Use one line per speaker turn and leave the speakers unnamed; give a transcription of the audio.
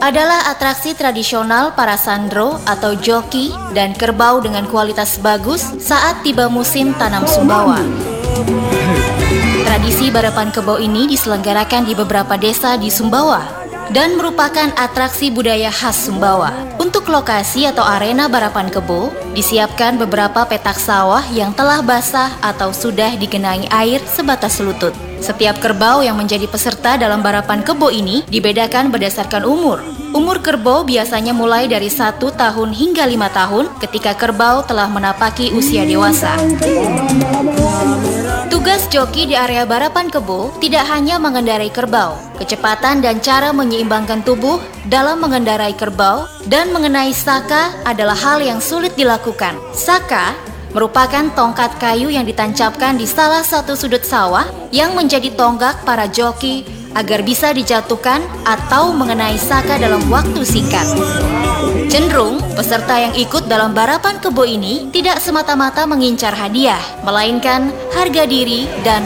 adalah atraksi tradisional para sandro atau joki dan kerbau dengan kualitas bagus saat tiba musim tanam Sumbawa. Tradisi balapan kebo ini diselenggarakan di beberapa desa di Sumbawa dan merupakan atraksi budaya khas Sumbawa. Untuk lokasi atau arena balapan kebo, disiapkan beberapa petak sawah yang telah basah atau sudah digenangi air sebatas lutut. Setiap kerbau yang menjadi peserta dalam balapan kebo ini dibedakan berdasarkan umur. Umur kerbau biasanya mulai dari 1 tahun hingga 5 tahun ketika kerbau telah menapaki usia dewasa. Tugas joki di area balapan kebo tidak hanya mengendarai kerbau. Kecepatan dan cara menyeimbangkan tubuh dalam mengendarai kerbau dan mengenai saka adalah hal yang sulit dilakukan. Saka merupakan tongkat kayu yang ditancapkan di salah satu sudut sawah yang menjadi tonggak para joki agar bisa dijatuhkan atau mengenai saka dalam waktu singkat. Cenderung, peserta yang ikut dalam balapan kebo ini tidak semata-mata mengincar hadiah, melainkan harga diri dan